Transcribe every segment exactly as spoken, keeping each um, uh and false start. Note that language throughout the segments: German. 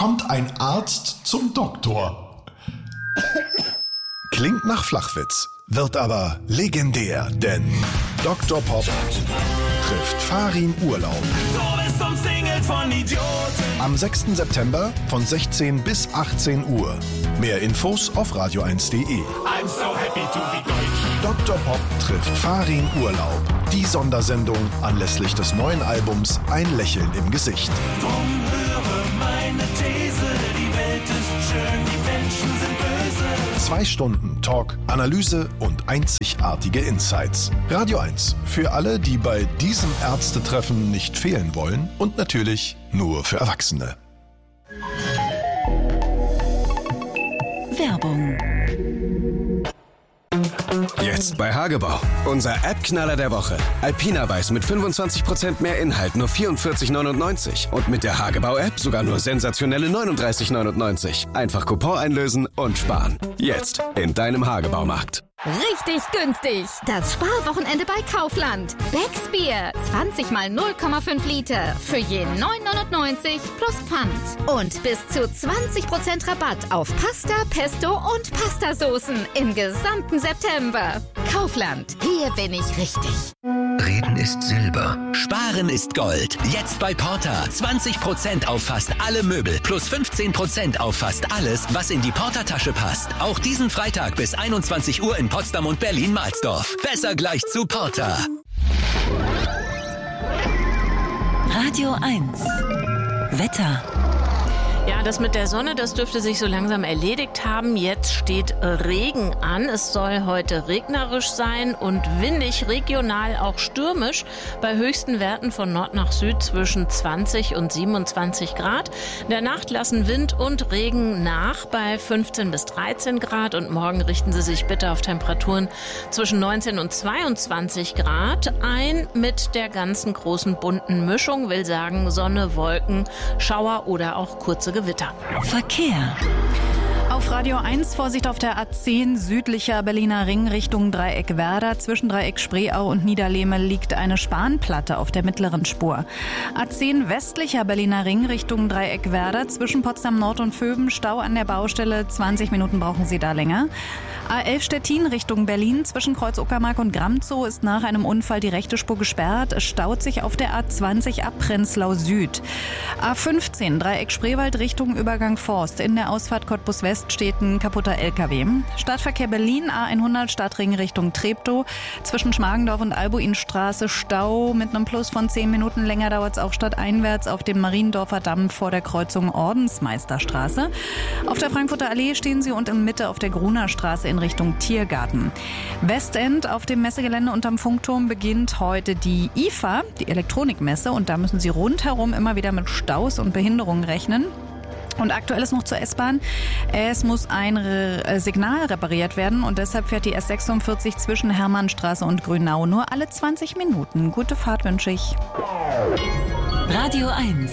kommt ein Arzt zum Doktor. Klingt nach Flachwitz, wird aber legendär, denn Doktor Pop trifft Farin Urlaub. Du bist umsingelt von Idioten. Am sechsten September von sechzehn bis achtzehn Uhr. Mehr Infos auf radio eins punkt de. I'm so happy to be Deutsch. Doktor Pop trifft Farin Urlaub. Die Sondersendung anlässlich des neuen Albums Ein Lächeln im Gesicht. Drum höre meine These, die Welt ist schön, die Menschen sind böse. Zwei Stunden Talk, Analyse und einzigartige Insights. Radio eins. Für alle, die bei diesem Ärztetreffen nicht fehlen wollen und natürlich nur für Erwachsene. Werbung. Jetzt bei Hagebau. Unser App-Knaller der Woche. Alpina Weiß mit fünfundzwanzig Prozent mehr Inhalt, nur vierundvierzig neunundneunzig. Und mit der Hagebau-App sogar nur sensationelle neununddreißig neunundneunzig. Einfach Coupon einlösen und sparen. Jetzt in deinem Hagebaumarkt. Richtig günstig. Das Sparwochenende bei Kaufland. Becks Bier. zwanzig mal null Komma fünf Liter. Für je neun neunundneunzig plus Pfand. Und bis zu zwanzig Prozent Rabatt auf Pasta, Pesto und Pastasoßen im gesamten September. Kaufland. Hier bin ich richtig. Reden ist Silber. Sparen ist Gold. Jetzt bei Porter. zwanzig Prozent auf fast alle Möbel. Plus fünfzehn Prozent auf fast alles, was in die Porter-Tasche passt. Auch diesen Freitag bis einundzwanzig Uhr in Potsdam und Berlin-Mahlsdorf. Besser gleich zu Porter. Radio eins. Wetter. Ja, das mit der Sonne, das dürfte sich so langsam erledigt haben. Jetzt steht Regen an. Es soll heute regnerisch sein und windig, regional auch stürmisch. Bei höchsten Werten von Nord nach Süd zwischen zwanzig und siebenundzwanzig Grad. In der Nacht lassen Wind und Regen nach bei fünfzehn bis dreizehn Grad. Und morgen richten Sie sich bitte auf Temperaturen zwischen neunzehn und zweiundzwanzig Grad ein. Mit der ganzen großen bunten Mischung, will sagen Sonne, Wolken, Schauer oder auch kurze Gewitter. Verkehr. Auf Radio eins Vorsicht auf der A zehn südlicher Berliner Ring Richtung Dreieck Werder. Zwischen Dreieck Spreeau und Niederlehme liegt eine Spanplatte auf der mittleren Spur. A zehn westlicher Berliner Ring Richtung Dreieck Werder. Zwischen Potsdam Nord und Vöben Stau an der Baustelle. zwanzig Minuten brauchen Sie da länger. A elf Stettin Richtung Berlin. Zwischen Kreuz Uckermark und Gramzow ist nach einem Unfall die rechte Spur gesperrt. Es staut sich auf der A zwanzig ab Prenzlau Süd. A fünfzehn Dreieck Spreewald Richtung Übergang Forst. In der Ausfahrt Cottbus West steht ein kaputter L K W. Stadtverkehr Berlin, A hundert Stadtring Richtung Treptow. Zwischen Schmargendorf und Albuinstraße Stau mit einem Plus von zehn Minuten. Länger dauert es auch stadteinwärts auf dem Mariendorfer Damm vor der Kreuzung Ordensmeisterstraße. Auf der Frankfurter Allee stehen Sie und in Mitte auf der Gruner Straße in Richtung Tiergarten. Westend auf dem Messegelände unterm Funkturm beginnt heute die I F A, die Elektronikmesse. Und da müssen Sie rundherum immer wieder mit Staus und Behinderungen rechnen. Und aktuell ist noch zur S-Bahn. Es muss ein Re- Signal repariert werden und deshalb fährt die S sechsundvierzig zwischen Hermannstraße und Grünau nur alle zwanzig Minuten. Gute Fahrt wünsche ich. Radio eins.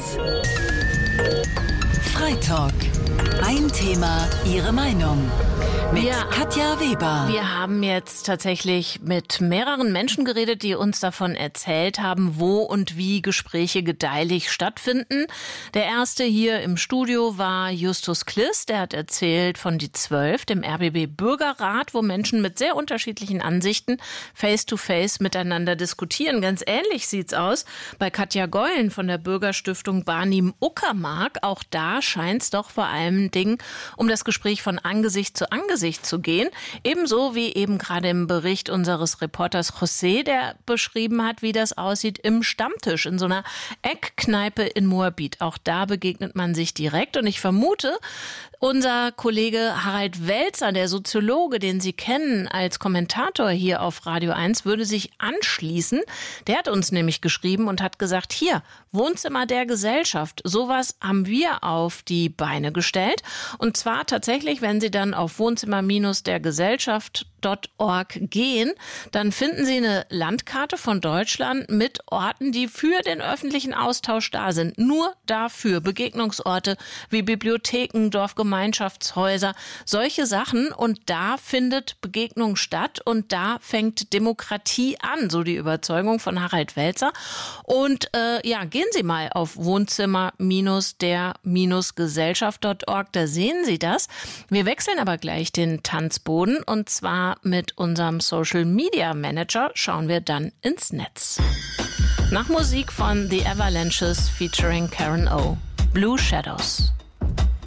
Freitalk. Ein Thema, Ihre Meinung. Mit Wir, Katja Weber. Wir haben jetzt tatsächlich mit mehreren Menschen geredet, die uns davon erzählt haben, wo und wie Gespräche gedeihlich stattfinden. Der erste hier im Studio war Justus Kliss. Der hat erzählt von die zwölf, dem R B B-Bürgerrat, wo Menschen mit sehr unterschiedlichen Ansichten face-to-face miteinander diskutieren. Ganz ähnlich sieht's aus bei Katja Geulen von der Bürgerstiftung Barnim-Uckermark. Auch da scheint's doch vor allen Dingen um das Gespräch von Angesicht zu Angesicht zu gehen. Ebenso wie eben gerade im Bericht unseres Reporters José, der beschrieben hat, wie das aussieht im Stammtisch, in so einer Eckkneipe in Moabit. Auch da begegnet man sich direkt. Und ich vermute, unser Kollege Harald Welzer, der Soziologe, den Sie kennen als Kommentator hier auf Radio eins, würde sich anschließen. Der hat uns nämlich geschrieben und hat gesagt, hier, Wohnzimmer der Gesellschaft. Sowas haben wir auf die Beine gestellt. Und zwar tatsächlich, wenn Sie dann auf Wohnzimmer der Gesellschaft Punkt org gehen, dann finden Sie eine Landkarte von Deutschland mit Orten, die für den öffentlichen Austausch da sind. Nur dafür. Begegnungsorte wie Bibliotheken, Dorfgemeinschaftshäuser, solche Sachen. Und da findet Begegnung statt und da fängt Demokratie an, so die Überzeugung von Harald Welzer. Und äh, ja, gehen Sie mal auf wohnzimmer der Gesellschaft Punkt org, da sehen Sie das. Wir wechseln aber gleich den Tanzboden und zwar mit unserem Social Media Manager schauen wir dann ins Netz. Nach Musik von The Avalanches featuring Karen O. Blue Shadows.